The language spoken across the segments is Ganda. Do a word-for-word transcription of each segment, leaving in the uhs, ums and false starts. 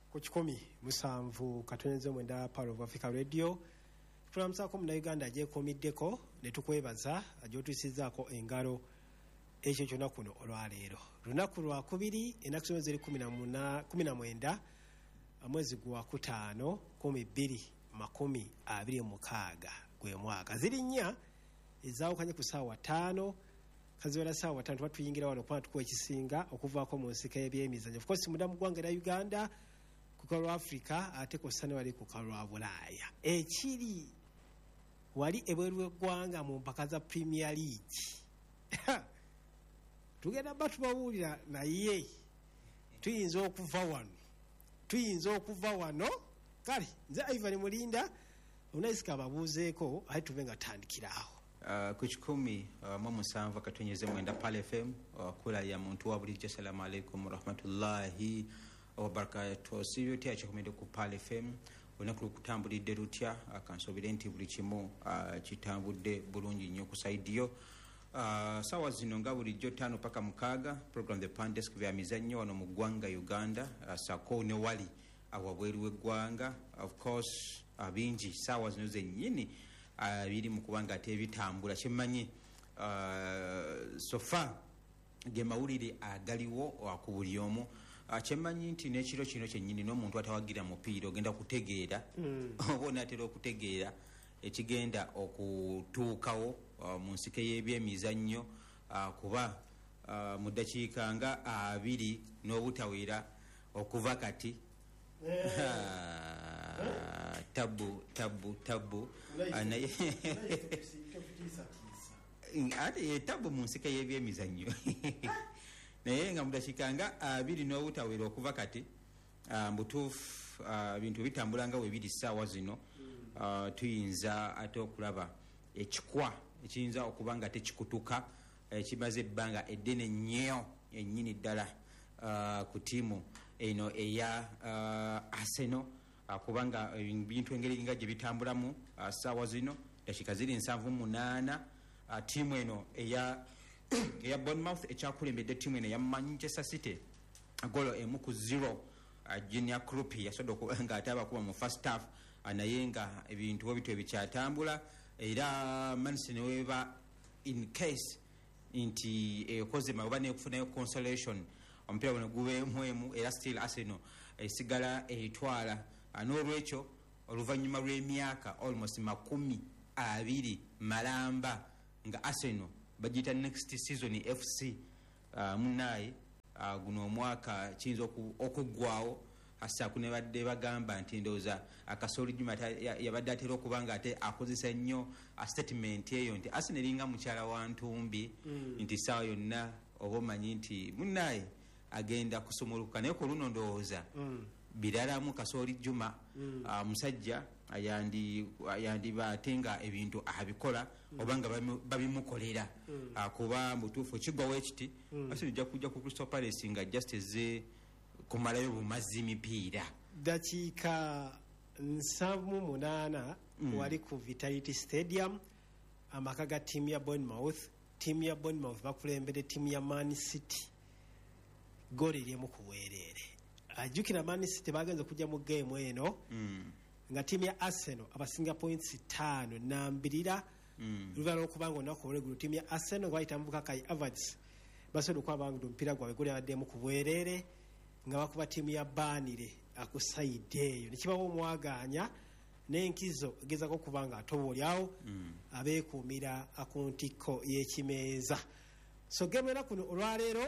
ku kikumi musanvu katoneze mwenda Power of Africa Radio tulamusako mu Uganda ajekomiddeko ne tukwebaza ajotusizaako engalo ekyo kyonna kuno olwaleero lunaku lwa kubiri ennaku zino ziri kumi na mwenda mwezi gwa kutaano kumi bbiri makumi abiri mukaaga gwe mwaka ziri nnya ezaawukanye ku ssaawa ttaano kaziwera ssaawa ttaano tuba tuyingira wano okuba tukuwa ekisinga okuvaako mu nsika y'ebyemizannyo of course muda mu ggwanga lya Uganda ku kalwa lwa Africa ate kossa ne wali ku kalwa lwa Bulaaya ekiri wali ebweru w'eggwanga mu mpaka za Premier League tugenda ba tubawulira naye tuyinza okuva wano tuyinza okuva wano kale nze Ivan Mulinda unaisika ababuuzeeko ate tuve nga tandikiraawo. Uh, ku kikumi uh, mu musanvu katonyeze mwenda Pal F M uh, kula ya muntu wa bulijjo assalamu alaikum warahmatullahi wabarakatuh. Sibyo tya kikomeddeko ku Pal F M olunaku lukutambulidde lutya akansobere nti buli kimu uh, kitambudde bulungi nnyo ku saidi yo. Uh, sawa zino nga bulijjo ttaano paka mukaaga program the Pandesk vya mizannyo wano mu ggwanga Uganda uh, sako ne wali awabweru w'eggwanga of course abingi uh, sawa zino zennyini uh, biri mu kubanga ate bitambula kyemmanyi uh, sofa ge mawulire agaliwo uh, ku buli omu uh, kyemmanyi nti n'ekiro kino kyennyini n'omuntu atawagira mupiira ogenda kutegeera mm. oba onaatera okutegeera ekigenda okutuukawo uh, mu nsike y'ebyemizannyo uh, kuba uh, mu ddakiika nga abiri n'obutawera okuva kati tabu tabu tabu naye ate tabu mu nsike y'ebyemizannyo naye nga mu ddakiika nga abiri n'obutawera okuva kati uh, mbutuufu uh, bintu bitambula nga we biri ssaawa zino. Uh, tuyinza ate okulaba ekikwa ekiyinza okuba nga tekikutuka ekimaze ebbanga eddene nnyo ennyini ddala uh, ku tiimu eno eya uh, Arsenal uh, kubanga ebintu engeri nga gye bitambulamu uh, ssaawa zino dakika ziri nsanvu munaana uh, tiimu eno eya eya Bournemouth ekyakulembedde tiimu eno eya Manchester City golo emu ku zero uh, Junior Krupp yasobola okuba nga ate abakuba mu first half naye nga ebintu bobitwe bikyatambula era Manchester ne weba in case nti ekoze maoba ne kufunayo consolation ompira bano gubeemu era still Arsenal esigala etwala n'olwekyo oluvannyuma lw'emyaka almost makumi abiri malamba nga Arsenal bagita next season F C uh, munaye uh, guno omwaka kiyinza okuggwawo asa kunebadde bagamba nti ndoza akasoli juma yabadde atera okubanga ate akozesa nnyo a statement eyo nti Arsenal eringa mukyala wa Ntumbi mm. nti sawa yonna oba omanyi nti munnaye agenda kusumuluka naye ku luno ndowooza mm. biralamu kasoli juma mm. uh, musajja ayandi ayandiba ate nga ebintu abikola mm. obanga babimukolera mm. uh, kuba mutuufu kigwawo ekiti mm. Arsenal ijja kujja ku Crystal Palace nga justice kumalayo bumazi mipiira dakiika nsanvu munaana mm. wali ku Vitality Stadium amaka ga tiimu ya Bournemouth tiimu ya Bournemouth bakulembere tiimu ya Man City goli lyemu ku bwereere ajjukira Man City bagenze kujja mu game eno mm. nga tiimu ya Arsenal abasinga points ttaano nambirira mm. luvala okubanga onako olegulu tiimu ya Arsenal nga bayita mubuka Kai Havertz basobola okwabanga omupiira gwabwe guli abaddemu ku bwereere nga bakuba tiimu ya Banire akusaide eyo nekibawo omwaganya n'enkizo egezako okuba nga atoboolyawo mm. abeekuumira akuntiko y'ekimeeza. So game ena kuno olwaleero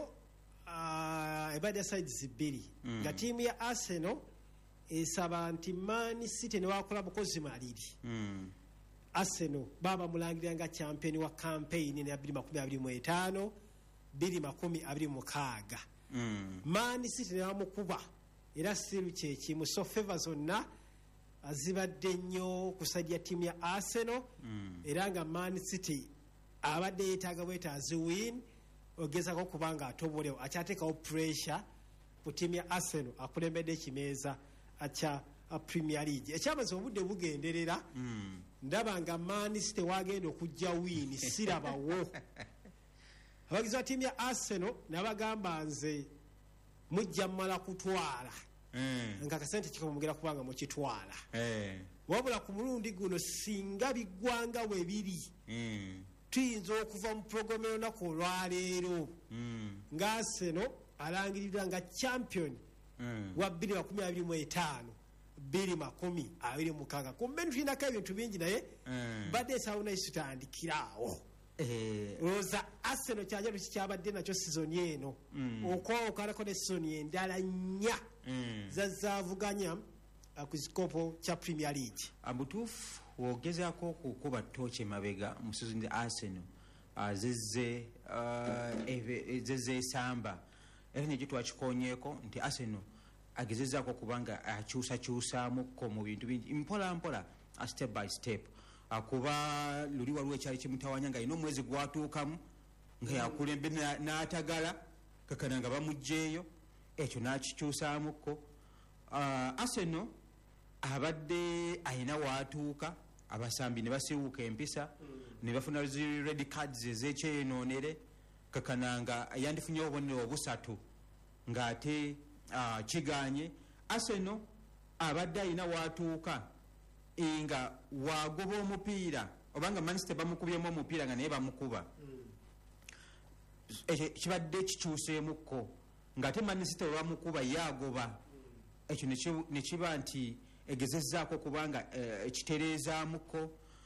uh, ebadde sides bbiri mm. nga tiimu ya Arsenal esaba nti Man City ne wakola bukozi maliri mm. Arsenal baba mulangirira nga champion wa campaign ne bbiri makumi abiri mu etaano bbiri makumi abiri mu mukaaga. Mm. Man City ne bamukuba era siru kyekimu so favor zonna azibadde nnyo kusajja tiimu ya Arsenal mm. era nga Man City abadde yeetaaga bwetaazi win ogezako kubanga atobolewo akyateekawo pressure ku tiimu ya Arsenal akulembedde ekimeeza akya Premier League ekyamaze obudde bugenderera mm. ndaba nga Man City wagenda okujja win sirabawo abagizi ba tiimu ya Arsenal nabagamba nze mujja mmala kutwala mm. nga kasente kikamugera kubanga mukitwala eh. wabula ku mulundi guno singa biggwanga we biri mm. tuyinza okuva mu puroguramu y'olunaku olwaleero mm. nga Arsenal alangirirwa nga champion mm. wa bbiri makumi abiri mu etaano bbiri makumi abiri mu mukaaga kumbe tulinako ebintu bingi naye mm. badde esaawo naye tutandikiraawo eh. olowooza Arsenal kyanjalu kikyabadde nakyo sizoni eno mm. okwowokanako ne sizoni endala nnya mm. zazaavuganya ku kikopo kya Premier League. Abutuufu wogezaako okukuba ttooki emabega mu sizoni Arsenal zezze zezze esamba era nekyo twakikonyeeko nti Arsenal agezezaako kubanga akyusakyusaamuko mu bintu bingi mpola mpola step by step kuba luli waliwo ekyali kimutawanya nga alina omwezi gwatuukamu nga yakulembe n'atagala kakana nga bamugjeeyo ekyo n'akikyusaamuko. Arsenal abadde ayina waatuuka abasambi ne basiwuka empisa ne bafuna zi red cards ez'ekyenoonere kakana nga yandifunye obubonero obusatu ng'ate uh, kiganye. Arsenal abadde ayina waatuuka nga wagoba omupiira obanga Manchester bamukubyemu omupiira nga naye bamukuba ekyo mm. kibadde kikyuseemukko ng'ate Manchester bamukuba yagoba ekyo ne kiba nti egezezzaako kubanga ekitereezaamuko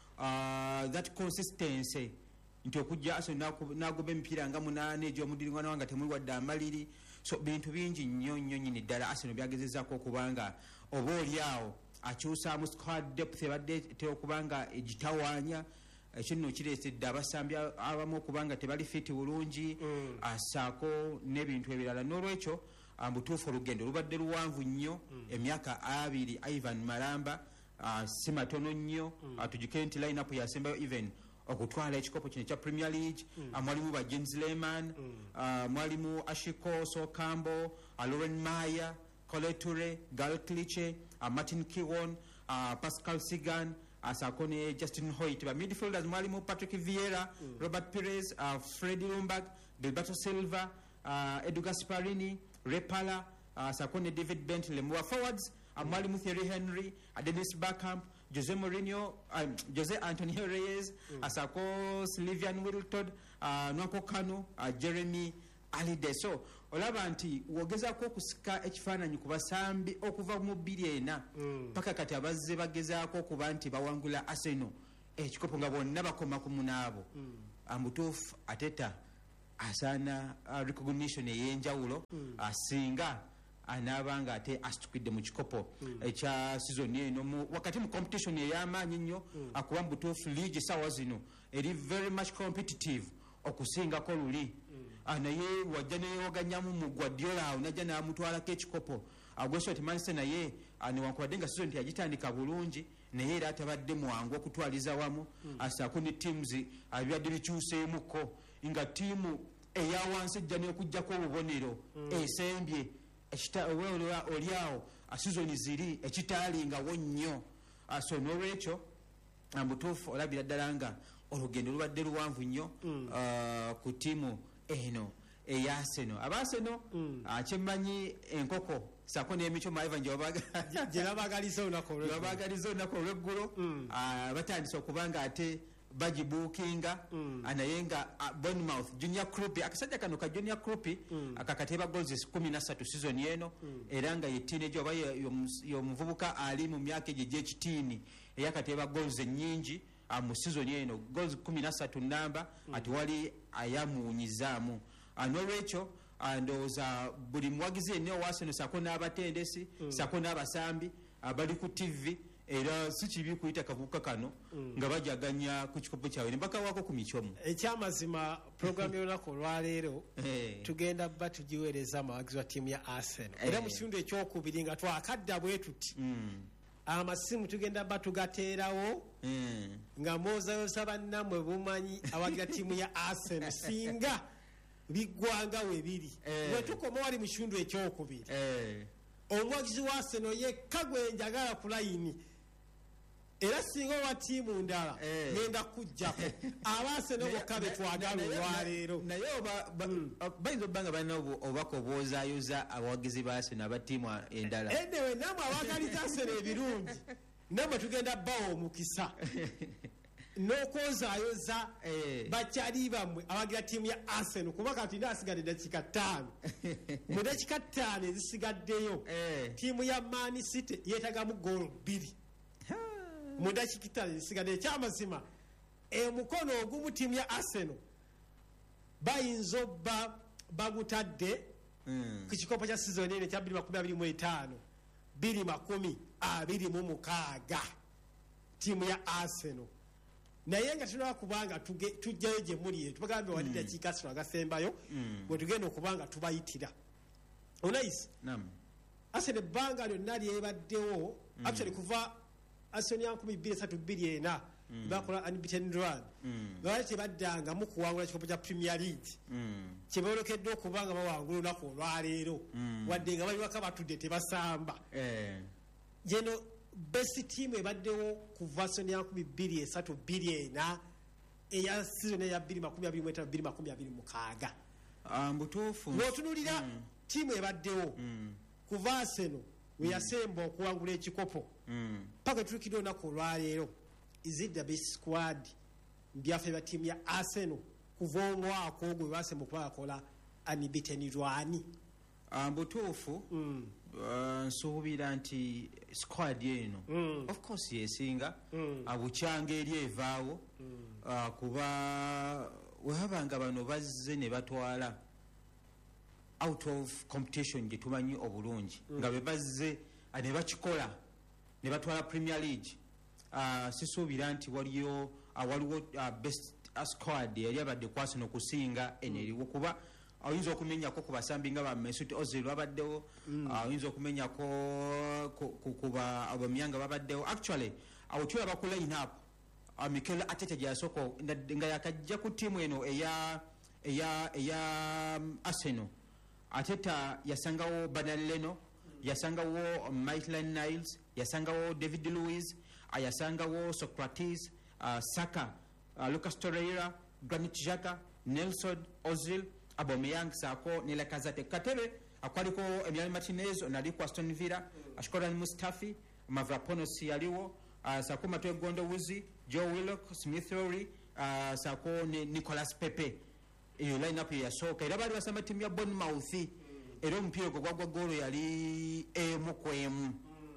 uh, that consistency nti okujja Arsenal n'agoba emipiira nga munaana egy'omudiringwana wanga temuli wadde amaliri so bintu bingi nnyo nnyo nyini ddala Arsenal byagezezzaako okubanga oba oliawo akyusaamu squad depth ebadde teokubanga egitawaanya ekino kireesedde abasambi abamu okubanga tebali fiti bulungi mm. asaako n'ebintu ebirala n'olwekyo ambutuufu olugendo lubadde luwanvu nnyo mm. emyaka abiri Ivan Maramba uh, si matono nnyo mm. atujike nti line-up yasembayo even okutwala ekikopo kino kya Premier League mm. uh, mwalimu ba James Lehmann mm. uh, mwalimu Ashiko Sokambo uh, Lauren Maya Kole Toure Gal Clichy uh, Martin Kiwon uh, Pascal Sigan asakone uh, Justin Hoyt ba midfielders mwalimu Patrick Vieira mm. Robert Pires uh, Freddy Ljungberg Gilberto Silva uh, Edu Gasparini Repala uh, sakone David Bentley mwa forwards uh, mwalimu Thierry Henry uh, Dennis Bergkamp Jose Mourinho um, Jose Antonio Reyes mm. asako Sylvian Wiltord uh, Nwanko Kanu uh, Jeremy Alide so olaba nti wogezaako okusika ekifaananyi ku basambi okuva mu bbiri ena paka mm. kati abazze bagezaako okuba nti bawangula Arsenal ekikopo nga bonna bakoma ku munaabo mm. amutuufu ateta asaana uh, recognition ey'enjawulo mm. asinga anaabanga ate asitukidde mu kikopo mm. ekya sizoni eno wakati mu competition ey'amaanyi nnyo mm. akuba mu butuufu league sawa zino eri very much competitive okusingako luli mm. naye wajja neyewoganyamu mu Guardiola awo najja n'amutwalako ekikopo agweso ti Manchester naye newankubadde nga sizoni yagitandika bulungi naye era atabadde mwangu okutwaliza wamu mm. asaako ne teams abibadde bikyuseemuko nga tiimu eyawansi ejja n'okuggyako obubonero mm. esembye oliawo asizoni ziri ekitaalingawo nnyo so n'olwekyo mutuufu olabira ddala nga olugendo lubadde luwanvu nnyo mm. uh, ku tiimu eno eya Arsenal aba Arsenal mm. akyemanyi enkoko sako n'emico maiva gyebabagaliza olunaku olweggulo mm. uh, batandise okubanga ate bagibuukinga mm. naye nga uh, Bournemouth Junior Krupi akasajja kano ka Junior Krupi mm. akakateba goals kumi na ssatu season eno mm. era nga ye teenage oba y'omuvubuka ali mu myaka egyo egy'ekitiini eyakateba goals ennyingi uh, mu season eno goals kumi na ssatu namba mm. ati wali ayamuunyizaamu uh, n'olwekyo uh, ndowooza buli muwagizi yenna owaaseno sako n'abatendesi mm. sako n'abasambi uh, bali ku T V era si kibi kuyita kavubuka kano mm. nga bajaganya ku kikopo kyabwe ne bakawaako ku micomo ekyamazima programu y'olunaku olwaleero hey. tugenda bba tugiweereza amawagizi wa ttiimu ya Arsenal hey. era mu kitundu ekyokubiri nga twakadda bwe tuti mm. amasimu tugenda bba tugateerawo mm. nga mwozayosa bannammwe bumanyi awagira ttiimu ya Arsenal singa biggwanga we biri hey. we tukoma wali mu kitundu ekyokubiri hey. omuwagizi wa Arsenal yekka gwe njagala ku layini era singa wa ttiimu ndala ngenda kujjako abaase nobokabe twagala olwaleero naye bayinza obba nga balina obubaka obwozaayoza abawagizi ba Arsenal aba ttiimu endala enewe namwe abagaliza Arsenal ebirungi namwe tugenda bbawo omukisa n'okwozaayoza bakyali bammwe abagira ttiimu ya Arsenal kuba kati asigadde dakiika ttaano mu dakiika ttaano ezisigaddeyo ttiimu ya Man City yeetagamu goolo bbiri mu dakiika ttaano ezisigadde ekyamazima omukono ogumu ttiimu ya Arsenal bayinza obba bagutadde ku kikopo kya sizoni eno ekya bbiri makumi abiri mu etaano bbiri makumi abiri mu mukaaga ttiimu ya Arsenal naye nga tulaba kubanga tujjayo gye muli eyo tubagambe wali dakiika asatu agasembayo bwe tugenda okubanga tubayitira onayisi Arsenal ebbanga lyonna lyebaddewo actually kuva Arsenal ya nkumi bbiri esatu bbiri ena bakola unbeaten run baali tebaddanga mu kuwangula ekikopo kya Premier League kyebolokedde okubanga bawangula olunaku olwaleero wadde nga bali waka batudde tebasamba geno best team ebaddewo kuva Arsenal ya nkumi bbiri esatu bbiri ena eya season eya bbiri makumi abiri mu etaano bbiri makumi abiri mukaaga mbutuufu ng'otunuulira ttiimu ebaddewo kuva Arsenal we yasemba okuwangula ekikopo paka tutukidde olunaku olwaleero is it the best squad mbyafe bya ttiimu ya Arsenal kuva omwaka ogwo basemba okuba bakola unbeaten run mbutuufu nsuubira nti squad eno of course yesinga bukyanga eri evaawo kuba webabanga bano bazze ne batwala out of competition gye tumanyi obulungi nga be bazze ne bakikola ne batwala Premier League sisuubira nti waliyo waliwo best squad yali abadde ku Arsenal okusinga eno eriwo kuba oyinza okumenyako ku basambi nga ba Mesut Ozil babaddewo oyinza okumenyako kuba Aubameyang babaddewo actually awotulaba ku line up Mikel Arteta gyasoko nga yakajja ku ttiimu eno eya eya eya Arsenal Arteta yasangawo Bernard Leno yasangawo Maitland-Niles yasangawo David Luiz yasangawo Socrates Saka Lucas Torreira Granit Xhaka Nelson Ozil Aubameyang sako ne Lacazette katebe akwaliko Emiliano Martinez onaliko Aston Villa Ashkoran Mustafi Mavropanos yaliwo sako Mateo Gondowuzi Joe Willock Smith Rowe sako ne Nicolas Pepe eyo line up ya soka era bali basamba timu ya Bournemouth era omupiira gwa gwa golo yali emu kwemu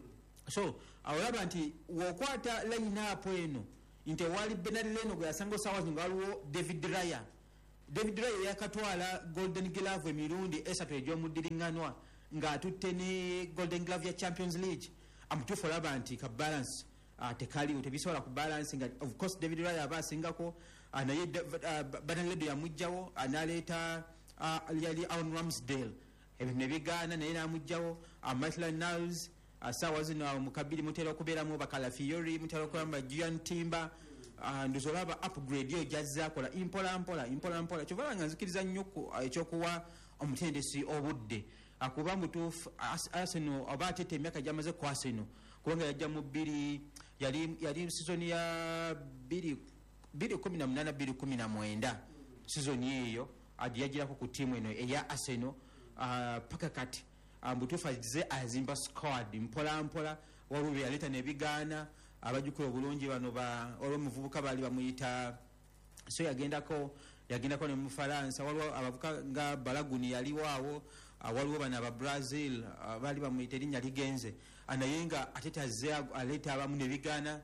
so awalaba nti wokwata line up eno inte wali Bernard Leno gwe yasango sawa nga waliwo David Raya David Raya yakatwala Golden Glove emirundi esatu egy'omuddiringanwa ng'atutte ne Golden Glove ya Champions League amutuufu olaba nti ka balance tekaliwo tebisobola ku balance nga of course David Raya aba asingako naye Bernard Leno yamugjawo analeeta yali Aaron Ramsdale ebyo ne bigaana naye n'amugjawo Maitland-Niles saawa zino mukabiri mutera okubeeramu Bakalafiori mutera okubeeramu Gian Timber ndizolaba upgrade yo jazzakola impola mpola impola mpola kyova nga nzikiriza nnyo ekyokuwa omutendesi obudde akuba mutuufu Arsenal oba atete emyaka gyamaze ku Arsenal kubanga yajja mu bbiri yali yali season ya bbiri kumi na munaana bbiri kumi na mwenda season eyo yagirako ku ttiimu eno eya Arsenal paka kati mutuufu azize azimba squad mpola mpola waliwo bye yaleeta nebigaana abajukula obulungi bano ba olw'omuvubuka bali bamuyita so yagendako yagendako ne mu Faransa waliwo abavuka nga Balaguni yaliwaawo waliwo bano aba Brazil bali bamuyita erinnya ligenze naye nga Arteta azze aleeta abamu ne bigaana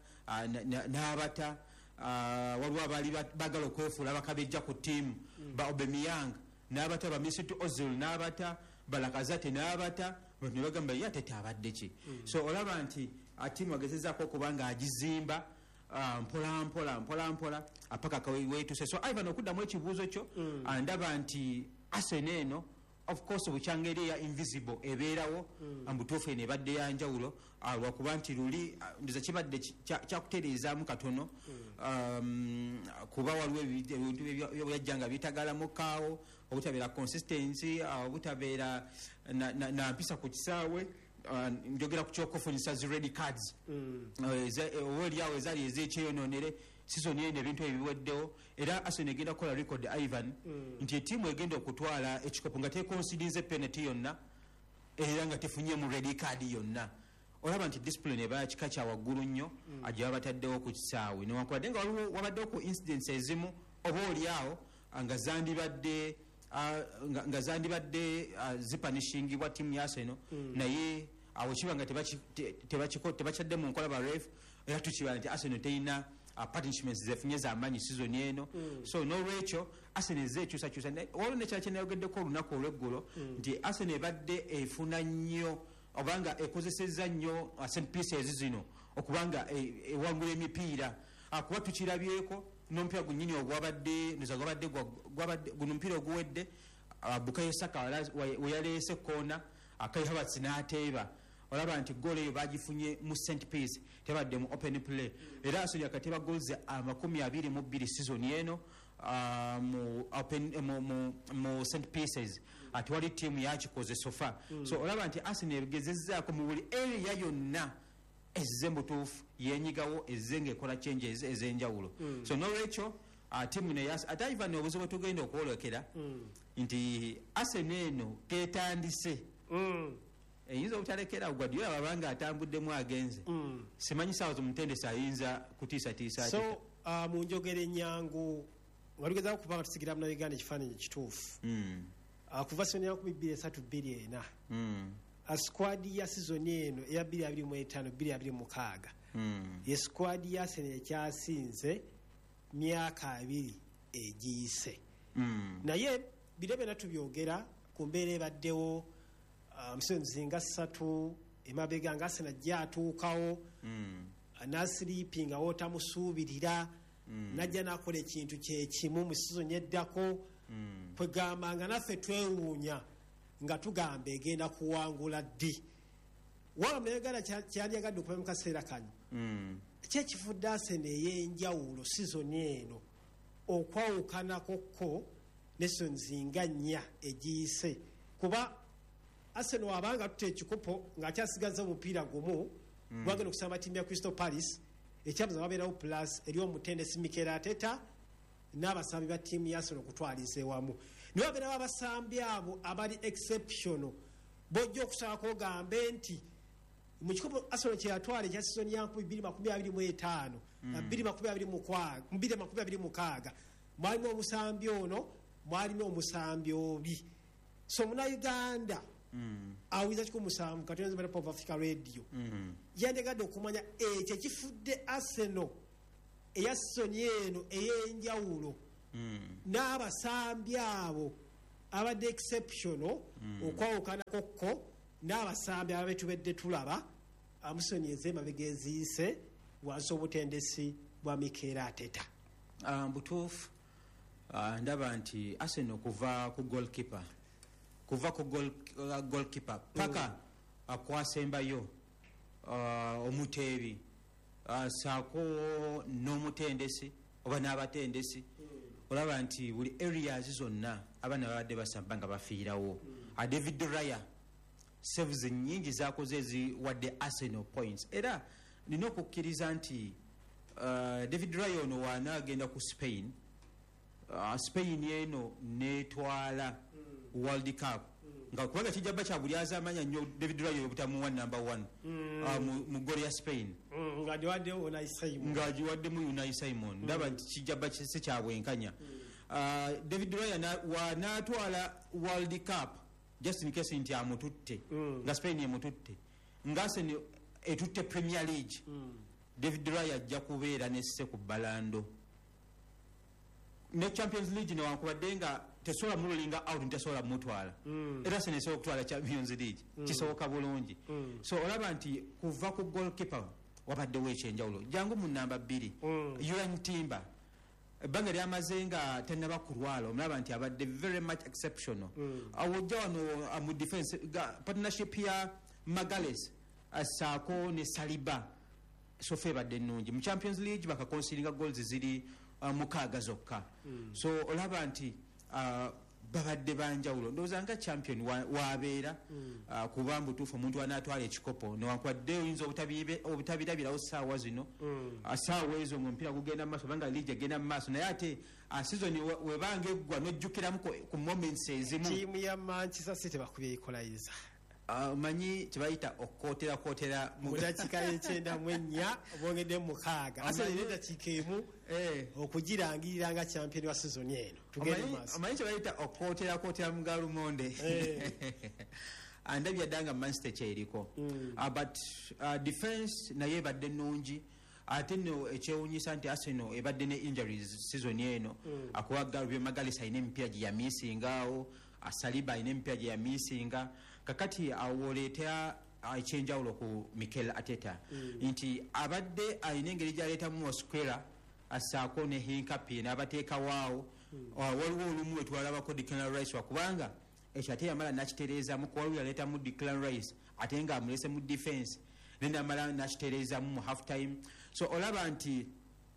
n'abata waliwo abaali bagala okwefuula bakabejja ku ttiimu ba Aubameyang n'abata ba Mesut Ozil n'abata ba Lacazette n'abata ne bagamba ye Arteta abadde ki so olaba nti atimu agezezaako okuba nga agizimba mpola mpola mpola mpola apaka kaweetuse so Ivan okuddamu ekibuuzo kyo ndaba nti Arsenal eno of course bukyanga eri eya invisible ebeerawo ambutuufu eno ebadde yanjawulo lwakuba nti luli ndiza kibadde kyakutereezaamu katono kuba waliwo ebintu byajja nga bitagalamu kaawo obutabeera consistency obutabeera nampisa ku kisaawe uh, njogera ku kyokufunyisa zi red cards oweeriawo ezaali ez'ekyeyononere season eno ebintu ebiweddewo era Arsenal egenda kukola record Ivan nti etiimu egenda okutwala ekikopo nga tekonsidinze penalty yonna era nga tefunye mu red card yonna. Olaba nti discipline eba kika kya waggulu nnyo agye bataddewo ku kisaawe newankubadde nga waliwo wabaddewo ku incidents ezimu oba oliawo nga zandibadde nga zandibadde zipanishingibwa ttiimu ya Arsenal naye awo kiba nga tebakyadde mu nkola ba ref era tukiba nti Arsenal terina punishments zefunye z'amaanyi season eno so n'olwekyo Arsenal ezeekyusakyusa waliwo nekyala kyenayogeddeko olunaku olw'eggulo nti Arsenal ebadde efuna nnyo obanga ekozesezza nnyo set pieces zino okubanga ewangula emipiira kuba tukirabyeko n'omupiira gunnyini ogwabadde nza gwabadde guno omupiira oguwedde Bukayo Saka weyaleese koona Kai Havertz n'ateeba olaba nti goal eyo bagifunye mu set piece tebadde mu open play era Arsenal akateba goals amakumi abiri mu bbiri season eno mu open mu set pieces ati wali tiimu yakikoze sofa so olaba nti Arsenal egezezzaako mu buli area yonna ezze mbutuufu yenyigawo ezze ng'ekola changes ez'enjawulo so n'olwekyo tiimu naye ate Ivan obuzibu bwe tugenda okwolekera nti Arsenal eno ketandise eyinza obutalekera Guardiola babanga atambuddemu agenze simanyi saawa zomutendesi ayinza kutiisatiisa so mu njogera ennyangu nga tugezaako kubanga tusigira mu Uganda ekifaananyi ekituufu kuva season ya nkumi bbiri esatu bbiri ena squad ya season eno eya bbiri abiri mu etaano bbiri abiri mu mukaaga ye squad ya Arsenal ekyasinze myaka abiri egiyise naye bire byonna tubyogera ku mbeera ebaddewo omusenzi nga ssatu emabega nga Arsenal ajja atuukawo nasiriipi nga wootamusuubirira najja nakola ekintu kyekimu mu season eddako kwegamba nga naffe twewuunya nga tugamba egenda kuwangula ddi waba munayagala kyandyagadde okuva mu kaseera kano kyekifudde Arsenal ey'enjawulo season eno okwawukanakokko ne seasons nga nnya egiyise kuba Arsenal abanga tutte ekikopo ng'akyasigaza omupiira gumu gwagenda okusamba ttiimu ya Crystal Palace ekyabuza babeerawo plus eri omutendesi Mikel Arteta n'abasambi ba ttiimu ya Arsenal okutwaliza ewamu niwe babeerawo abasambi abo abali exceptional bojja okusabako ogambe nti mu kikopo Arsenal kye yatwala ekya season ya bbiri makumi abiri mu etaano bbiri makumi abiri mu mukaaga mwalimu omusambi ono mwalimu omusambi obi so Munnayuganda awiza kiko musanvu katonze bale Pop Africa Radio yandegadde okumanya ekyo ekifudde Arsenal eya season eno ey'enjawulo n'abasambi abo abadde exceptional okwawukanakokko n'abasambi ababetubedde tulaba amusoni ez'emabega eziise wansi obutendesi bwa Mikel Arteta butuufu ndaba nti Arsenal kuva ku goalkeeper kuva ku goal, uh, goalkeeper paka mm. akwasembayo uh, omuteebi uh, saako n'omutendesi oba n'abatendesi mm. olaba nti buli areas zonna abaana babadde basamba nga bafiirawo mm. a David Raya saves nnyingi zakoze eziwadde Arsenal points era nina okukkiriza nti uh, David Raya ono waanaagenda ku Spain uh, Spain eno netwala World Cup nga kubanga kijaba kya buli azamanya nnyo David Raya obutamuwa number one mu goli ya Spain nga diwadde Unai Simon nga diwadde mu Unai Simon ndaba kijaba kise kya bwenkanya David Raya wa natwala World Cup just in case nti amututte nga Spain emututte nga Arsenal etutte Premier League David Raya ajja kubeera nesse ku balando ne Champions League ne wankubadde nga tesobola mululinga out ntesobola mutwala era Arsenal esobola okutwala Champions League kisoboka bulungi so olaba nti kuva ku goalkeeper wabaddewo ekyenjawulo jangu mu namba bbiri Yuan Timber ebbanga lyamaze nga tennaba kulwala omulaba nti abadde very much exceptional awojja wano mu defense partnership ya Magalhaes asaako ne Saliba sofa ebadde ennungi mu Champions League bakakonsiringa goals ziri mukaaga zokka so olaba nti babadde banjawulo ndowooza nga champion wabeera wa kuba mbutuufu omuntu anaatwala ekikopo newankwadde oyinza obutabirabirawo saawa zino saawa ezo ngaomupiira gugenda mumaaso obanga liigi egenda mumaaso naye ate sizoni webanga eggwa nojjukiramu ku moments ezimu tiimu ya Manchester City bakubye equalizer omanyi kyebayita okukootera kootera mu dakiika y'ekyenda mu ennya bongedde mu mukaaga asalire eddakiika emu okugirangirira nga champion wa sizoni eno tugende maaso omanyi kyebayita okukootera kootera mu galumonde andabya ddanga Manchester kyeriko but defense naye ebadde nnungi ate no ekyewunyisa nti Arsenal ebadde ne injuries season eno akuwa Gabriel Magalhaes ayina emipiira gye yamiisingaawo Saliba ayina emipiira gye yamiisinga kakati awoleeta ekyenjawulo ku Mikel Arteta nti abadde ayina engeri gyaleetamu Mosquera asaako ne Hincapie n'abateekawaawo waliwo olumu wetwalabako Declan Rice wakubanga ekyo ate yamala nakitereezamu kuwaliwo yaleetamu Declan Rice ate nga amulese mu defense nenamala nakitereezamu mu half time so olaba nti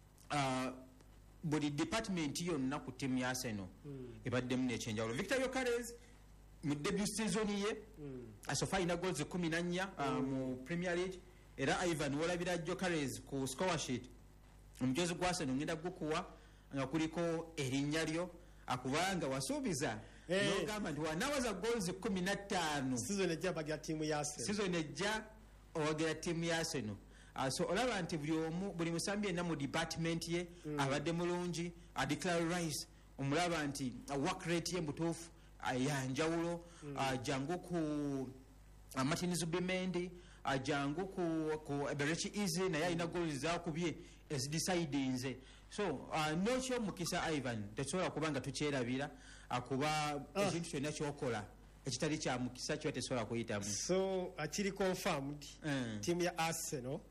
buli department yonna ku tiimu ya Arsenal ebaddemu n'ekyenjawulo. Victor Gyokeres mu debut season ye asofa alina goals kumi na nnya mu Premier League era Ivan wolabira Gyokeres ku score sheet omujozi gwa Arsenal ngenda gukuwa nga kuliko erinnya lyo akubanga wasuubiza n'ogamba nti wanawaza goals kumi na ttaano season ejja bagira tiimu ya Arsenal season ejja owagira tiimu ya Arsenal. Uh, so olaba nti buli omu buli musambi yenna mu department ye mm. abadde mulungi Declan Rice omulaba nti uh, work rate ye mutuufu uh, yanjawulo mm. uh, jangu ku uh, Martin Zubimendi uh, jangu ku, ku Eberechi Eze naye alina goals zakubye ezidecidinze so uh, nokyo mukisa Ivan tesobola kubanga tukyerabira uh, kuba ekintu uh. kyonna kyokola ekitali kya mukisa kyo tesobola kuyitamu so akiri uh, confirmed mm. tiimu ya Arsenal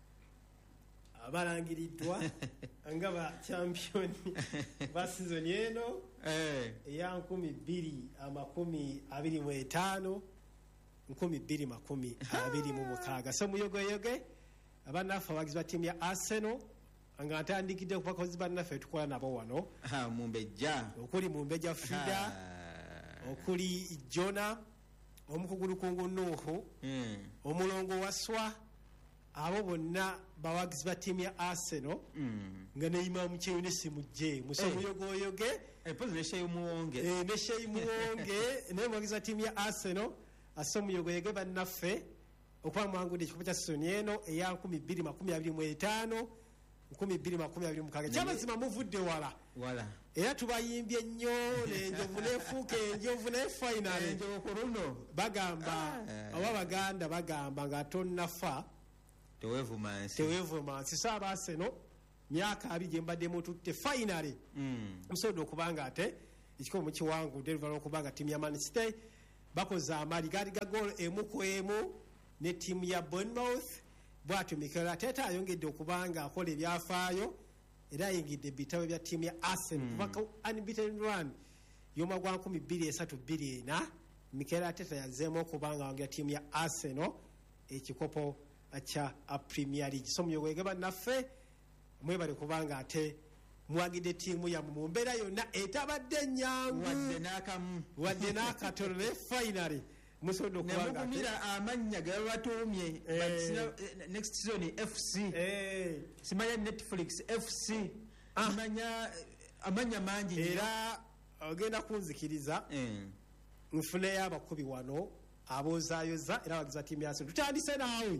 abalangiriddwa nga ba champion ba season eno eya nkumi bbiri amakumi abiri mu etaano nkumi bbiri makumi abiri mu mukaaga so muyogoyoge abannaffe abagizi ba tiimu ya Arsenal nga ntandikidde ku bakozi bannaffe tukola nabo wano mumbejja okuli mumbejja Frida okuli Jona omukugulukungu Nuhu omulongo wa Swa abo bonna bawagizi ba tiimu ya Arsenal nga ne Imam Kyeyo ne Simujje musomuyogoyoge epozi ne Sheyi Muwonge ne Sheyi Muwonge ne bawagizi ba tiimu ya Arsenal asomuyogoyoge bannaffe okuba mwangudde ekikopo kya sesoni eno eya nkumi bbiri makumi abiri mu etaano nkumi bbiri makumi abiri mu mukaaga kyamazima muvudde wala wala era tubayimbye nnyo n'enjovu nefuuka enjovu ne finale enjovu ku luno bagamba oba baganda bagamba nga tonnafa tewevumansi tewevumansi so aba Arsenal myaka abiri gye mbaddemu tutte finale musobodde okubanga ate ekikopo mukiwangudde luvannyuma okubanga ttiimu ya Man City bakoze amaali gaali ga goolo emu ku emu ne ttiimu ya Bournemouth bwatyo Mikel Arteta ayongedde okubanga akola ebyafaayo era ayingidde ebitabo bya ttiimu ya Arsenal kuva ku unbeaten run y'omwaka gwa nkumi bbiri esatu bbiri ena Mikel Arteta yazzeemu okubanga awangira ttiimu ya Arsenal ekikopo kya Premier League so muyogoyege bannaffe mwebale kubanga ate muwagidde ttiimu yammwe mu mbeera yonna etabadde ennyangu wadde n'akamu wadde n'akatono ne finale musobodde okubanga ate nemugumira amannya ge babatuumye next season F C simanya Netflix F C simanya amanya mangi era ogenda kunzikiriza nfuneyo abakubi wano abozaayoza era abagizi ba ttiimu ya Arsenal tutandise naawe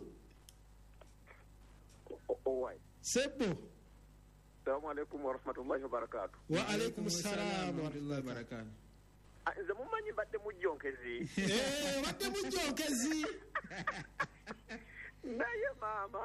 Sebo. Assalamu alaikum wa rahmatullahi wa barakatuh. Wa alaikum assalam wa rahmatullahi wa barakatuh. Nze mumanyi badde mujjonkezi. Eh, badde mujjonkezi. Naye mama.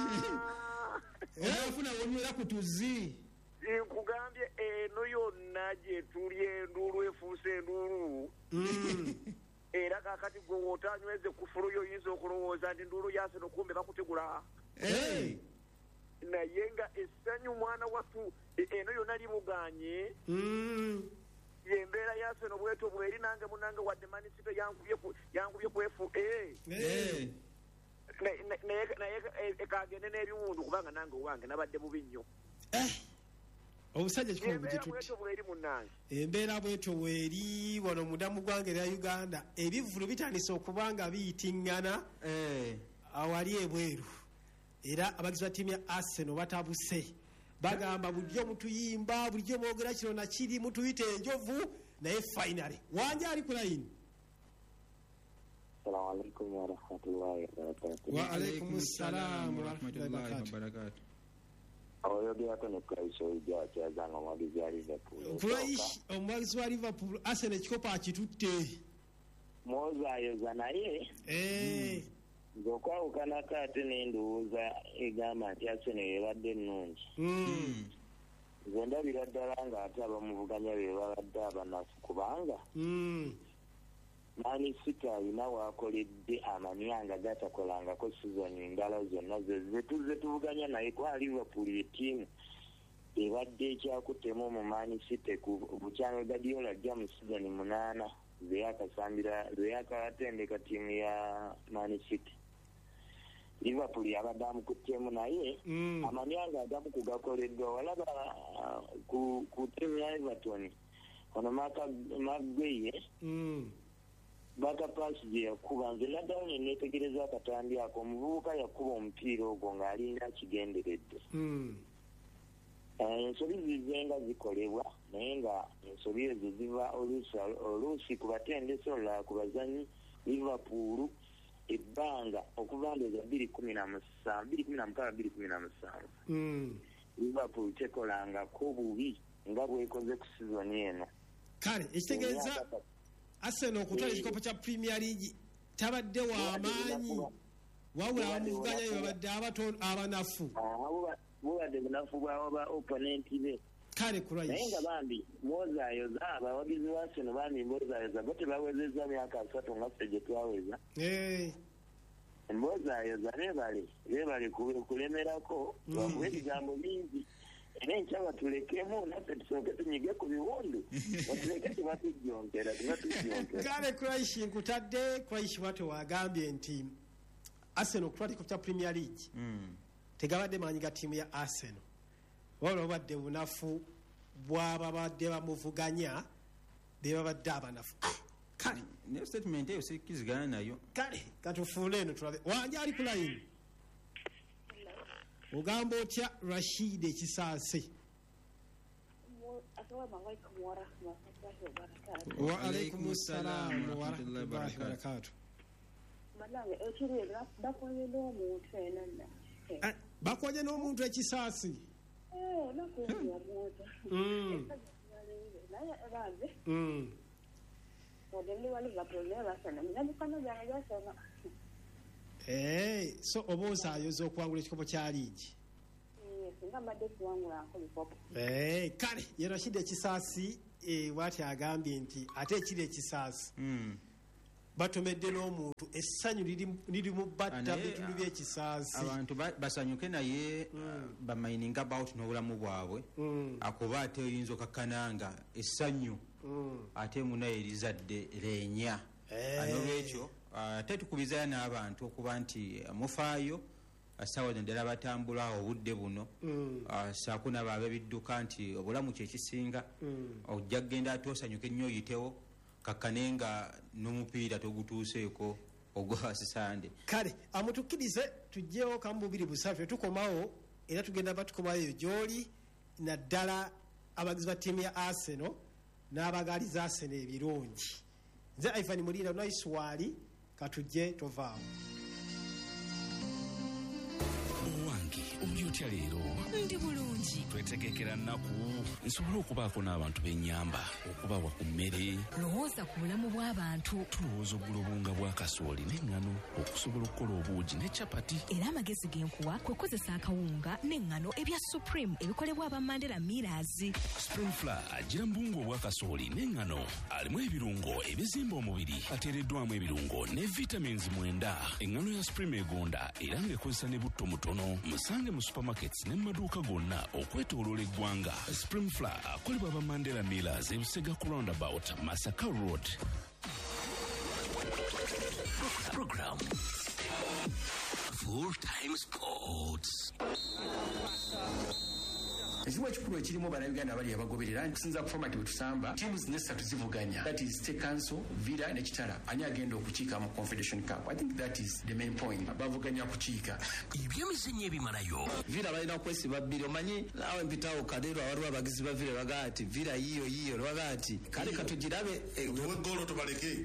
Era ufuna wonyera kutuzi. Nkugambye eno yonna gye tuli enduulu efuuse enduulu. Era kakati gwe wootanyweze kufulu yo oyinza okulowooza nti enduulu y'Arsenal kumbe bakutegula. Hey. Naye nga essanyu mwana wattu eno yonna limuganye yembeera ya Arsenal bweto bweri nange munange wadde Man City yankubye ku F A naye ekagende n'ebiwundu kubanga nange owange nabadde bubi nnyo obusajja kikulu embeera bugitutte bwetyo bweri munnange embeera bwetyo bweri wano mudamu gwange erya uganda ebivulu bitandise okuba nga biyitiŋŋana awali ebweru era abagizi ba ttiimu ya Arsenal batabuse bagamba bulijjo mutuyimba bulijjo mwogera kino nakiri mutuyita enjovu naye finally wanje ali ku layini. Assalamu alaikum wa rahmatullahi wa barakatuh. Wa alaikum assalam wa rahmatullahi wa barakatuh. Oyogerako ne Christ ojja kyazanga omwagizi wa Liverpool. Christ omwagizi wa Liverpool Arsenal ekikopo akitutte. Mwozayoza naye eh ng'okwawukanako ate n'endowooza egamba nti Arsenal ebadde ennungi. Nze ndabira ddala ng'ate abamuvuganya be babadde abanafu kubanga Mani City alina waakoledde amanyanga gatakolangako sizoni ndala zonna ze tuze tuvuganya naye kwa Liverpool ettiimu ebadde ekyakuttemu mu Mani City ku bukyano Guardiola ajja mu sizoni munaana zeyakasambira zeyakatendeka ttiimu ya Mani City. Liverpool yabadde amukuttemu naye amanyanga agamu kugakoleddwa walaba ku ttiimu ya Everton ono Maguire baka pasi gye yakuba nze naddawo ne neetegereza akatambi ako omuvubuka yakuba omupiira ogwo ng'alinga akigenderedde. Ensobi zizenga zikolebwa naye nga ensobi ezo ziva oluusi ku batendesi olulala ku bazanyi. Liverpool ebbanga okuva ndowooza bbiri kumi na mukaaga bbiri kumi na musanvu Liverpool tekolangako bubi nga bwekoze ku sizoni eno. Kale ekitegeeza Arsenal okutwala ekikopo kya Premier League tabadde w'amaanyi wabula abamuvuganya babadde abatono abanafu. Bubadde bunafu bwaba opponenti be. Kale Christ naye nga bambi mwozaayoza abawagizi ba Arsenal bambi mwozaayoza bo tebawezezza myaka asatu nga ffe gye twaweza. Mwozaayoza beebale beebale kulemerako lwakuba ebigambo bingi era enkyaba tulekemu naffe tusooke tunyige ku biwundu batuleke tebatujjonkera tebatujjonkera. Kale Christ nkutadde Christ bwate wagambye nti Arsenal okutwala ekikopo kya Premier League tegabadde maanyi ga ttiimu ya Arsenal wabula obadde bunafu bw'ababadde bamuvuganya be babadde abanafu. Kale ne statement eyo sikizigana nayo. Kale katufuule eno tulabe wanje ali ku layini. Ogamba otya Rashid Ekisaase? Wa alaikum assalam wa rahmatullahi wa barakatuh. Bakoye n'omuntu Ekisaasi. Eh, so obuuza ayoza okuwangula ekikopo kya liigi. Eh, kale ye Rashid Ekisaasi bw'ati agambye nti ate ekiri Ekisaasi batomedde n'omuntu essanyu liri mu batta bitundu by'Ekisaasi. Abantu basanyuke naye bamining about n'obulamu bwabwe akuba ate oyinza okakkananga essanyu ate munaye erizadde leenya. N'olwekyo ate tukubizaayo n'abantu okuba nti mufaayo sawa ddala batambula obudde buno saakuna baba ebidduka nti obulamu kyekisinga ojja kgenda ate osanyuke nnyo oyitewo kakkane nga n'omupiira togutuuseeko ogwasisande. Kale amutukkirize tujjewo kamu bubiri busatu tukomawo era tugenda batukomayo gy'oli naddala abagizi ba ttiimu ya Arsenal n'abagaaliza Arsenal ebirungi. Nze Ivan Mulira Naiswali katujje tovaawo. Owange obyotya leero ndi bulungi twetegekera nnaku nsobole okubaako n'abantu b'ennyamba okubawa ku mmere lowooza ku bulamu bw'abantu tulowooza oggula obunga bwa kasooli n'eŋŋano okusobola okukola obuugi ne capati era amagezi genkuwa kwe kozesa akawunga n'eŋŋano ebya Supreme ebikolebwa aba Mandela Millers. Spring Flour agira mbungu obwa kasooli n'eŋŋano alimu ebirungo ebizimba omubiri ateereddwamu ebirungo ne vitamins mwenda. Eŋŋano ya Supreme egonda era ng'ekozesa ne butto mutono. Musange mu supermarkets ne maduuka gonna okwetooloola eggwanga. Spring Flour akolebwa aba Mandela Millers e Busega ku roundabout Masaka Road. Program Full Time Sports. ekimu ekikulu ekirimu bannayuganda bali abagoberera nkusinza ku format bwe tusamba tiimu zino essatu zivuganya, that is State Council, Villa ne Kitara. Ani agenda okukiika mu Confederation Cup? I think that is the main point. Bavuganya kukiika ebyemizannyo ebimalayo. Villa balina kwesiba bbiri, omanyi naawe mpitawo kadero waliwo abagizi ba Villa bagaa ati Villa yiyo yiyo lwaga ati kale katugirabe golo tubaleke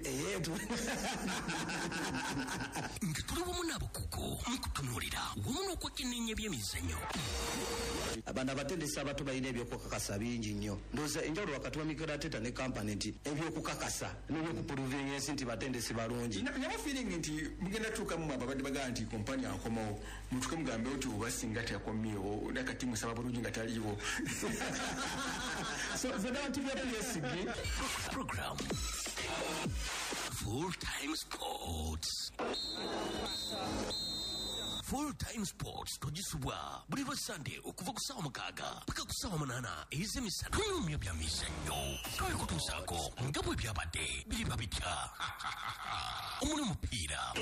nga tuli wamu n'abakugu mukutunuulira wamu n'okwekenneenya ebyemizannyo. abantu abatendesi abato balina ebyokukakasa bingi nnyo. Ndowooza enjawulo wakati wa Mikel Arteta ne kampani nti ebyokukakasa n'ebyokupuluvinga ensi nti batendesi balungi. Naba feeling nti mugenda tuukamu ababadde bagaa nti kompani akomawo mutuke mugambe oti oba singa teyakomyewo nakati musaba bulungi nga taliiwo. So zonna ntibya P S G program Full Time Sports. Full Time Sports togisubwa buli lwa Sunday okuva ku ssaawa mukaaga paka ku ssaawa munaana ez'emisana. Tunyumya bya mizannyo twabikutuusaako nga bwe byabadde biriba bitya. Omuli omupiira,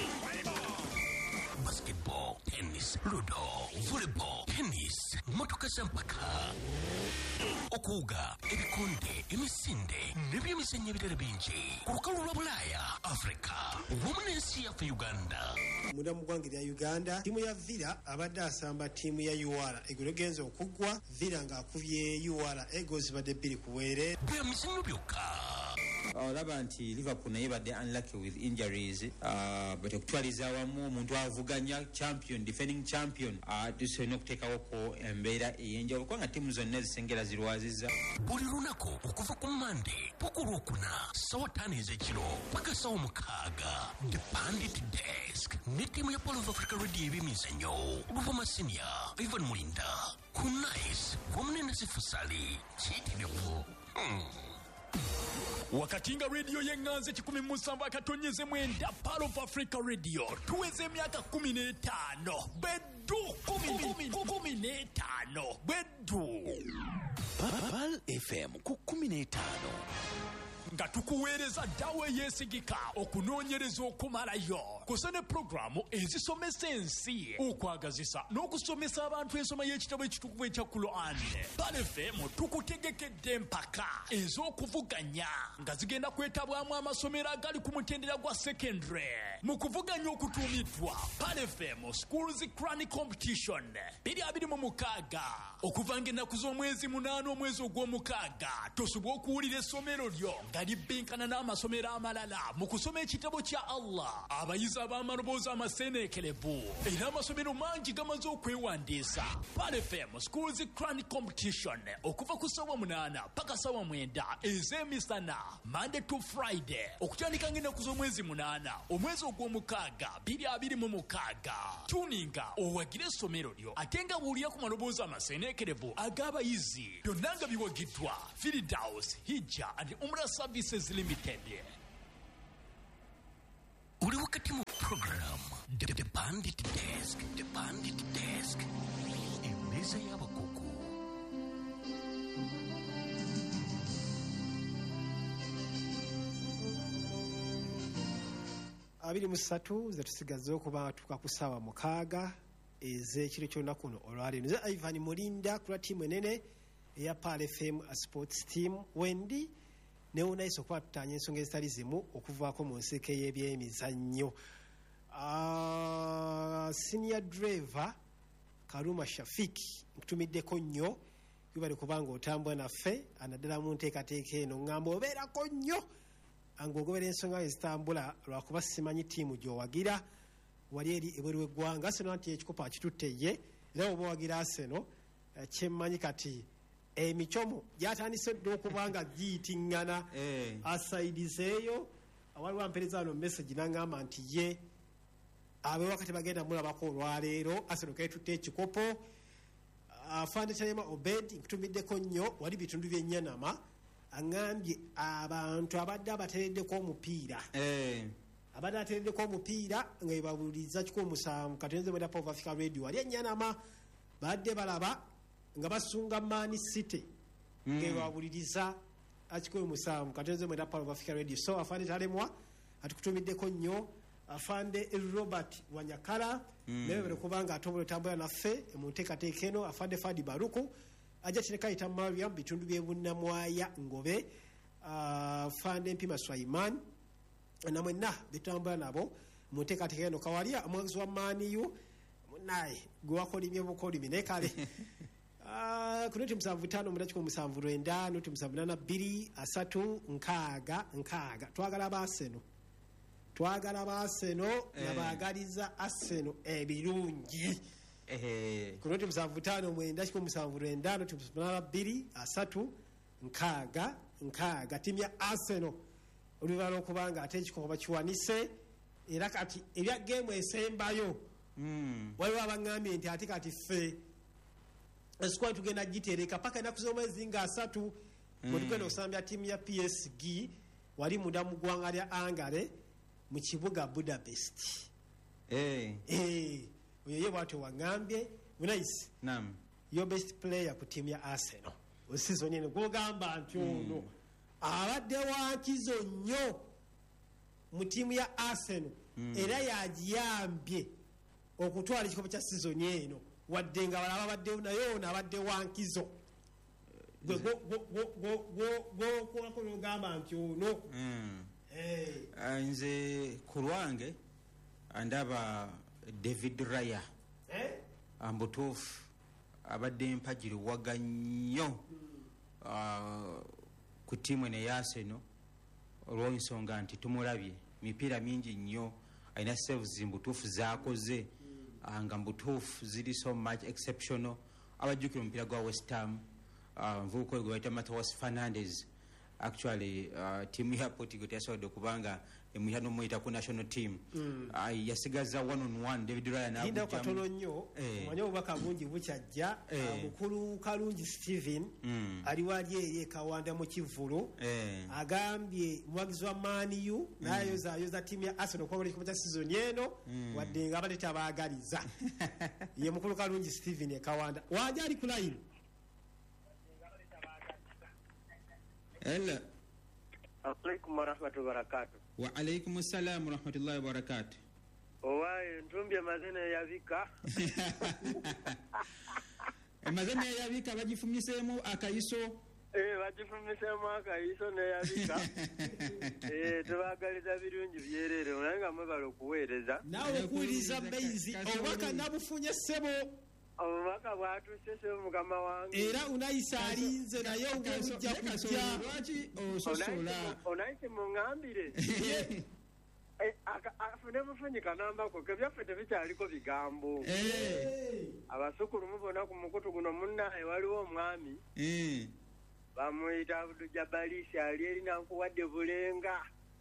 basketball, tennis, ludo, volleyball, tennis, motoka z'empaka, okuwuga, ebikonde, emisinde n'ebyemizannyo ebirala bingi ku lukalu lwa Bulaaya, Africa wamu n'ensi yaffe Uganda. Munda mu ggwanga lya Uganda ttiimu ya Villa abadde asamba ttiimu ya U R eggulo egenza okuggwa, Villa ng'akubye U R Eagles badde bbiri ku bwere. Byemizannyo byokka. olaba nti Liverpool naye badde unlucky with injuries uh, but okutwaliza awamu omuntu avuganya champion defending champion uh, tusobola okuteekawo ko embeera ey'enjawulo kubanga ttiimu zonna zisengera zirwaziza buli lunaku okuva ku Monday paka olwokuna ssaawa ttaano ez'ekiro paka ssaawa mukaaga The Bandit Desk ne ttiimu ya Pole of Africa Radio ebyemizannyo Luvuma Senior Ivan Mulinda ku Nice wamu ne Nasifu Sali kiyitirivu hmm. Wakati nga radio yenganze kikumi musanvu akatonyeze mwenda Pole of Africa Radio tuweze emyaka kumi n'etaano beddu kumi n'etaano beddu Pal F M ku kumi n'etaano nga tukuweereza ddawo eyeesigika okunoonyereza okumalayo kusa ne pulogulaamu ezisomesa ensi okwagazisa n'okusomesa abantu ensoma y'ekitabo ekitukuvu ekya Quran. Pal F M tukutegekedde empaka ez'okuvuganya nga zigenda kwetabwamu amasomero agali ku mutendera gwa secondary mu kuvuganya okutuumiddwa Pal F M Schools Quran Competition biri abiri mu mukaaga okuva ng'ennaku z'omwezi munaana omwezi ogw'omukaaga tosobwa okuwulira essomero lyo nga libbinkana n'amasomero amalala mu kusoma ekitabo kya Allah abayizi ab'amaloboozi amaseeneekerevu era amasomero mangi gamaze okwewandiisa. Pal F M Schools Quran Competition okuva ku ssaawa munaana paka ssaawa mwenda ez'emisana Monday to Friday okutandika ng'ennaku z'omwezi munaana omwezi ogw'omukaaga biri abiri mu mukaaga. Tuninga owagire essomero lyo ate nga buulira ku maloboozi amaseeneekerevu ag'abayizi byonna nga biwagiddwa Firdaus Hijja and Umrah Services Limited. Uli wakati mu program The, the Bandit Desk The Bandit Desk emeza y'abakugu. abiri mu ssatu ze tusigaze okuba tuka ku ssaawa mukaaga ez'ekiro ky'olunaku luno olwaleero. Nze Ivan Mulinda ku lwa ttiimu enene eya Pal F M Sports Team wendi neewunayiso okuba tutanya ensonga ezitali zimu okuvaako mu nseke y'ebyemizannyo. Uh, senior driver Karuma Shafiki nkutumiddeko nnyo yubale kubanga otambula naffe anaddala mu nteekateeka eno ngamba obeerako nnyo ang'ogobera ensonga ezitambula lwakuba simanyi ttiimu gy'owagira wali eri ebweru w'eggwanga. Arsenal nti ekikopo akitutte ye era oba owagira Arsenal kyemmanyi kati emicomo gyatandise dde okuba nga giyitiŋŋana asaidizeeyo waliwo ampereza wano message nangamba nti ye abe wakati bagenda mulabako olwaleero Arsenal ketutte ekikopo. Afande Kyalema Obed nkutumiddeko nnyo wali bitundu by'ennyanama aŋŋambye abantu abadde abatereddeko omupiira abadde atereddeko omupiira nga ebabuliriza kikumi musanvu katoneze mwenda Pole of Africa Radio wali ennyanama badde balaba nga basunga Man City mm. ng'ebabuliriza akikumi musanvu katoneze mwenda Pole of Africa Radio. So afande Talemwa atukutumiddeko nnyo afande Robert Wanyakala mm. naye bere kubanga atobola tambula naffe mu nteekateeka eno afande Fadi Baruku ajja Tirekaita Mariam bitundu by'ebunnamwaya Ngobe uh, Fande Mpima Swaiman na mwenna bitambula nabo mu nteekateeka eno Kawalia omwagizi wa Maniyu naye gwe wakolimye bukolimi naye kale Uh, ku noti musanvu ttaano mudaki ku musanvu lwenda noti musanvu nana bbiri asatu nkaaga nkaaga twagala baaseno twagala baaseno eh. nabaagaliza aseno ebirungi eh. ku noti musanvu ttaano mwenda ku musanvu lwenda noti musanvu nana bbiri asatu nkaaga nkaaga timu ya Arsenal oluvala okubanga ate ekikopo bakiwanise era kati ebya geemu esembayo mm. waliwo abangambye nti ate kati ffe esikuwa tugenda gitereka paka enaku z'omwezi nga asatu mm. tugenda okusambya timu ya P S G wali munda mu ggwanga lya Angale mu kibuga Budapest eh eh oyo ye bwatyo wangambye nice naam your best player ku timu ya Arsenal season eno gwogamba nti ono mm. abadde wankizo nnyo mu timu ya Arsenal mm. era yagiyambye okutwala ekikopo kya season eno wadde nga balaba baddewo naye ono abadde wankizo gwokolako nogamba nti ono nze ku lwange ndaba David Raya ambutuufu abadde mpagiriwaga nnyo ku tiimu eno eya Arsenal olw'ensonga nti tumulabye mipiira mingi nnyo alina saves mbutuufu zaakoze nga mbutuufu ziri so much exceptional abajjukira omupiira gwa West Ham nvuuko gwe bayita Matheus Fernandes actually uh, timu ya Portugal teyasobodde okubanga emuya n'omuyita ku national team mm. uh, yasigaza one on one David Raya n'abujamu katono nnyo omanye obubaka bungi bukyajja eh. uh, mukulu Kalungi Steven mm. ali wali eri Kawanda mu Kivulu eh. agambye muwagizi wa Maniyu mm. nayoza ayoza timu ya Arsenal kwa buli kubata season eno mm. wadde nga baleta abaagaliza ye mukulu Kalungi Steven e Kawanda waje ali ku line. Hello. Assalamualaikum warahmatullahi wabarakatuh. Wa alaikum assalam warahmatullahi wabarakatuh. Owaye ntumbye mazina yabika. Mazina yabika bagifumisemu akayiso. Eh bagifumisemu akayiso ne yabika. Eh tubagaliza birungi byerere onanga mwebalo okuweereza. Nawe kuliza beizi obaka nabufunye sebo. Omaka bwatu sese mugama wange era unayisa alinze naye ujja kujja lwaki ososola onayise mungambire eh afune mufanyika namba ko kebyaffe tebikyaliko bigambo eh abasukulu mubona ku mukutu guno munna waliwo omwami eh bamuyita Abdul Jabbalisi ali erina nkuwadde bulenga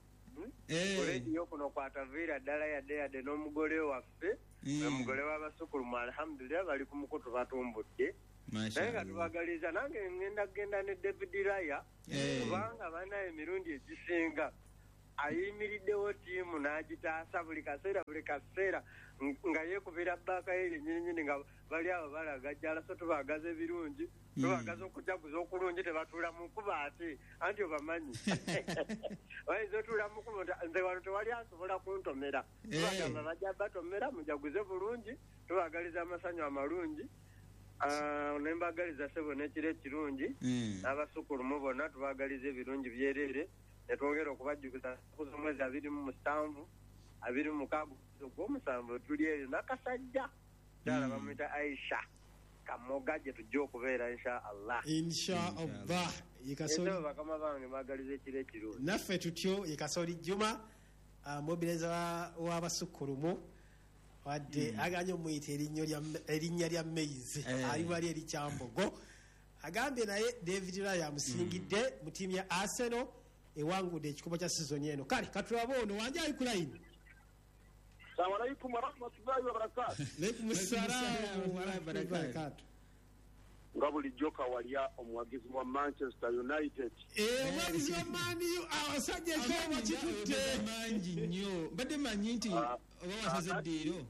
eh oledi yokuno kwatavira ddala yadde yadde n'omugole waffe omugole w'abasukulu mu alhamdulillah bali ku mukutu batumbudde naye nga tubagaliza nange ngenda kugenda ne David Raya kubanga banaye emirundi egisinga ayimiriddewo tiimu n'agitaasa buli kaseera buli kaseera nga yeekubira bbaaka ye nyininyini nga bali abo balagajjala so tubagaza ebirungi tubagaza okujaguza okulungi tebatuula mu nkuba ate anti obamanyi bayinza otuula mu nkuba nze wano tewali asobola kuntomera tubagamba bajja batomera mujaguze bulungi tubagaliza amasanyu amalungi nembagaliza sebo n'ekiro ekirungi n'abasukulu mubona tubagaliza ebirungi byerere netwongera okubajjukiza kuza omwezi abiri mu musanvu abiri mu mukaaga ogw'omusanvu tuli eyo nakasajja ddala bamuyita Aisha Kamoga gye tujja okubeera insha Allah insha Allah yekasoli bakama bange bagaliza ekiro ekirungi naffe tutyo yekasoli Juma mobileza w'abasukulumu wadde aganye omuyita erinnya lya Maize ali wali eri Kyambogo agambye naye David Raya amusingidde mu tiimu ya Arsenal ewangudde ekikopo kya season eno kale katulaba ono wanje ali ku line. Assalamu alaikum warahmatullahi wabarakatuh. Alaikum assalamu warahmatullahi wabarakatuh. Nga bulijjo Kawalya omuwagizi wa Manchester United. Eh omuwagizi wa Man U abasajja ekyobo kitutte mangi nnyo badde manyi nti oba wasaze ddiiro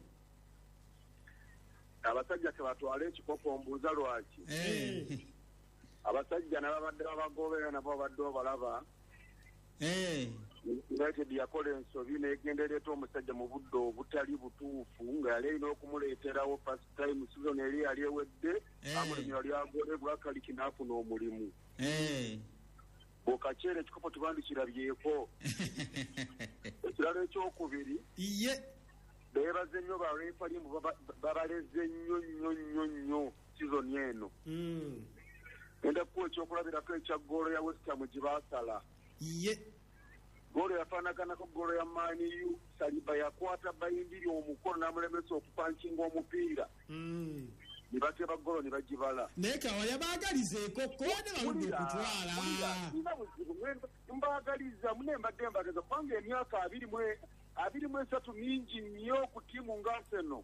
abasajja tebatwala ekikopo mbuuza lwaki abasajja nababadde babagobera nabo babadde obalaba United yakola ensobi n'egendereeta omusajja mu budde obutali butuufu nga yali erina okumuleeterawo first time season eri yali ewedde amulimu yali agolebwa kaliki n'afuna omulimu bw'okaceera ekikopo tubandikirabyeko ekirala ekyokubiri iye beebaze nnyo barefalimbu babaleze nnyo nnyo nnyo nnyo season eno genda kukuwa ekyokulabirako ekya goolo ya westamu gye baasala iye goolo yafaanaganako goolo ya maniyu saliba yakwata bayindiri omukono n'amulemesa okupankinga omupiira ne bateba goolo ne bagibala naye kawalya baagalizeeko kode baludde okutwala ina buzibu mbaagaliza mune mbadde mbageza kubanga emyaka abiri mu esatu mingi nnyo ku ttiimu nga Arsenal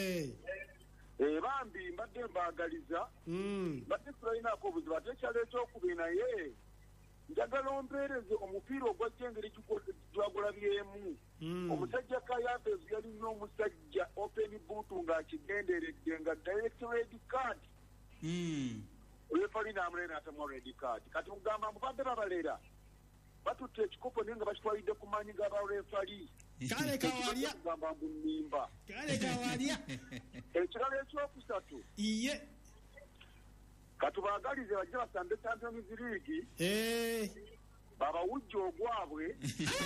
bambi mbadde mbaagaliza mbadde tulinaako obuzibu ate ekyalo ekyokubiri naye njagala ompeereze omupiira ogwajja engeri gwagulabyemu omusajja Kayabezu yali nnyo omusajja open boot ng'akigenderedde nga direct red card refali n'amuleera n'atamuwa red card kati mugamba mubadde babalera batutte ekikopo naye nga bakitwalidde ku maanyi g'abarefali kale kawalya kugamba mbu nnimba kale kawalya ekirala ekyokusatu iye katubaagalize bajja basambe Champions League babawujja ogwabwe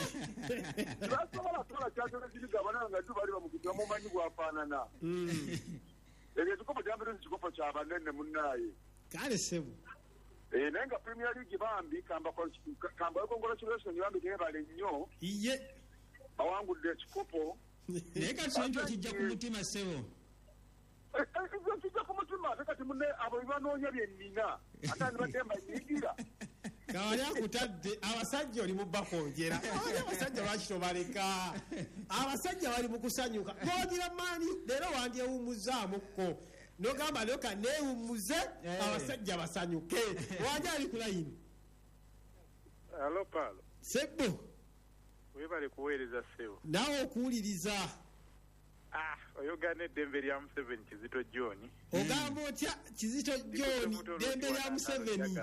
basobola kutola Champions League abanana nga ddu bali bamugidwa mu manyi gwafaanana ebyo ekikopo kyambirozi kikopo kyabanene munnaaye kale sebo naye nga Premier League bambi kamba congratulation bambi tebale nnyo iye bawangudde ekikopo naye kati kintu kijja ku mutima sebo kijja ku mutima ate kati munne abo bibanoonya byennina ate andibadde mbanyigira kawali akutadde abasajja oli mubbakonjera abasajja bakitobaleka abasajja bali mu kusanyuka bogira maani leero wandyewummuzaamuko nogamba leo kaneewummuze abasajja basanyuke wanja ali ku layini alo paalo sebbo webale kuweereza ssebo naawe okuwuliriza ah oyogana eddembe lya Museveni Kizito John ogamba otya Kizito John ddembe lya Museveni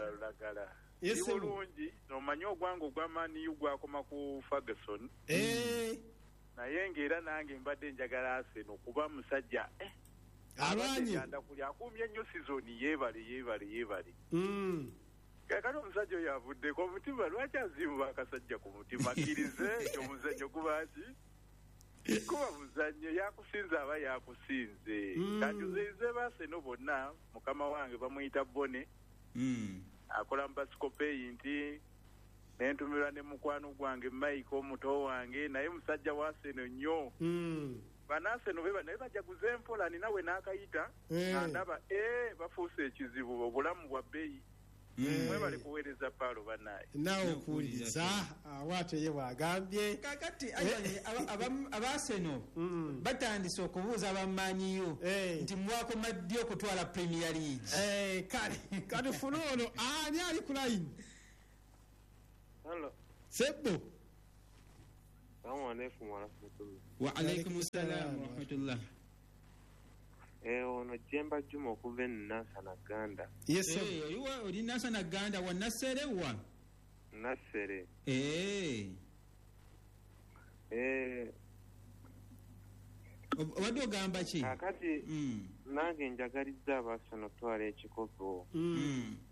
bulungi nomanyi ogwange ogwamaaniyu gwakoma ku Ferguson naye ng'era nange mbadde njagala Arsenal kuba musajja abanyanda kuli akumye ennyo sizoni yeebale yeebale yeebale kakati omusajja oyo avuddeko omutima lwaki azibuba akasajja ku mutima akkirize ekyo omuzannyo gubaki kuba muzannyo yakusinze aba yakusinze kanjuzeize baaseno bonna mukama wange bamuyita Bone akola mbasikopeyi nti nentumirwa ne mukwano gwange Mike omuto wange naye musajja wa Arsenal nnyo banaseno beba naye bajaguze empola ni nawe n'akayita andaba eh bafuuse ekizibu obulamu bwa bbeeyi mwe bali kuweereza paalo bannaye nawe okuwuliriza awaate ye bwagambye kakati abaaseno batandise okubuuza bamaanyiyo nti mwako maddi okutwala Premier League kale katufune ono ani ali ku layini halo sebbo salamu alaikum warahmatullah wa alaikum salaam warahmatullah ono Jemba Juma okuva e Nansana yes oliwa oli Nansana Ganda wa Nassere wa Nassere eh eh obadde ogamba ki kakati nange njagalizza abaasano twala ekikopo